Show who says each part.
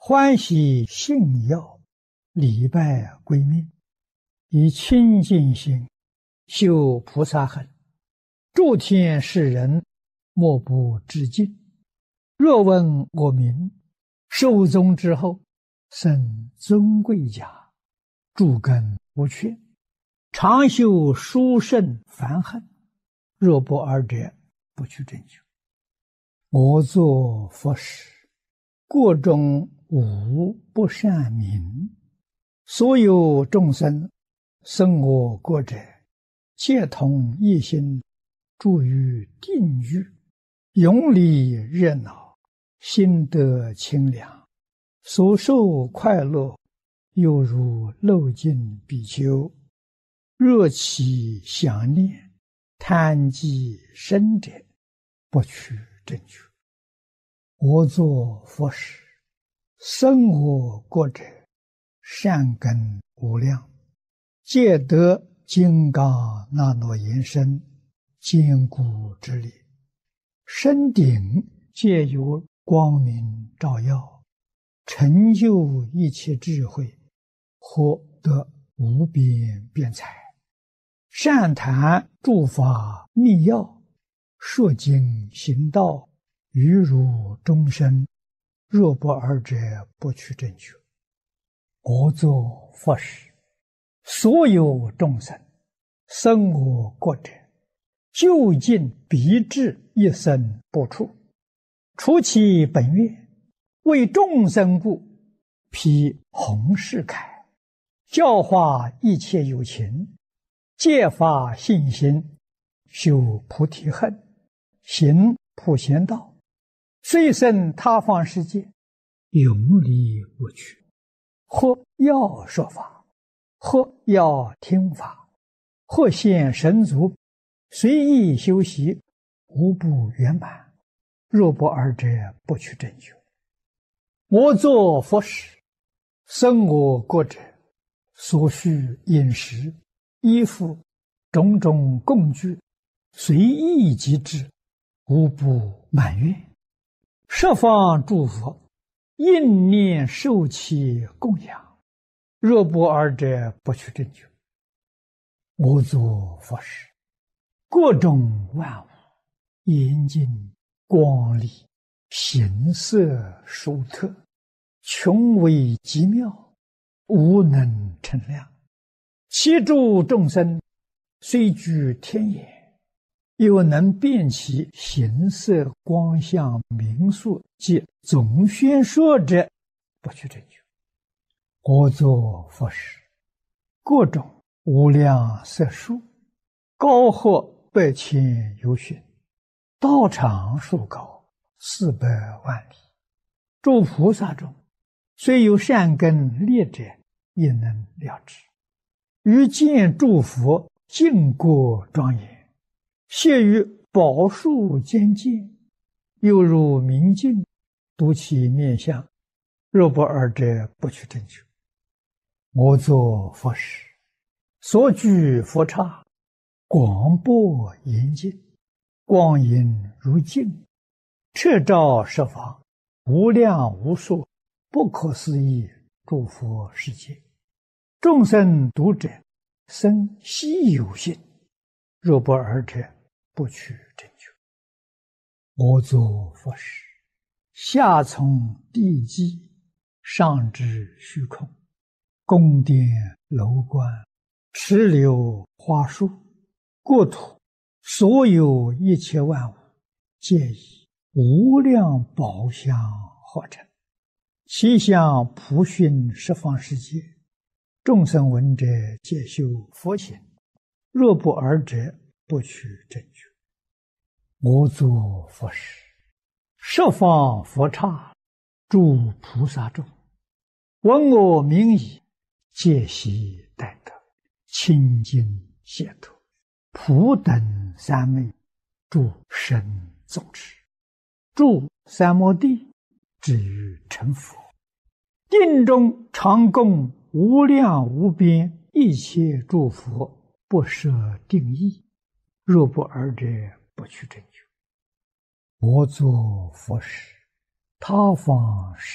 Speaker 1: 欢喜信要，礼拜归命，以清净心修菩萨行，诸天世人莫不致敬。若问我名，寿终之后，生尊贵家，诸根无缺，常修殊胜梵行，若不尔者，不去正觉。我作佛时，国中无不善名，所有众生生我国者，皆同一心，住于定狱，永离热闹，心得清凉，所受快乐，犹如漏尽比丘，若其想念，贪积生者，不取正觉。我作佛时，生我国者，善根无量，皆得金刚那罗延身，坚固之力，身顶皆有光明照耀，成就一切智慧，获得无边辩才，善谈诸法密要，说经行道，于如众生，若不尔者，不取正觉。我作佛时，所有众生生我国者，究竟必至一生不处，除其本愿，为众生故，披弘誓铠，教化一切有情，戒发信心，修菩提恨，行普贤道，虽生他方世界，永离无趣。或要说法，或要听法，或现神足，随意修习，无不圆满。若不尔者，不取正觉。我作佛时，生我国者，所需饮食、衣服、种种供具，随意即至，无不满愿。十方诸佛应念受其供养，若不尔者，不取正觉。我作佛时，各种万物严净光丽，形色殊特，穷微极妙，无能称量。其诸众生虽居天眼，又能辨其形色光相名数及总宣说者，不取正觉。我作佛时，各种无量色数，高或百千由旬，道场数高400万里。诸菩萨中，虽有善根劣者，也能了知。于见诸佛净国庄严，谢于宝树间见，犹如明镜，睹其面相，若不尔者，不取正觉。我作佛时，所居佛刹，广博严净，光影如镜，彻照十方，无量无数，不可思议诸佛世界。众生读者，生希有信，若不尔者，不取正觉。我作佛时，下从地基，上至虚空，宫殿楼观，池流花树，国土，所有一切万物，皆以无量宝相合成，其相普熏十方世界。众生闻者，皆修佛行，若不尔者，不取正觉。我作佛时，十方佛刹，诸菩萨众，闻我名已，皆悉待得，清净解脱，普等三昧，诸神众持，住三摩地，至于成佛。定中常供无量无边一切诸佛，不设定义，若不尔者，不取正觉。我作佛时，他方世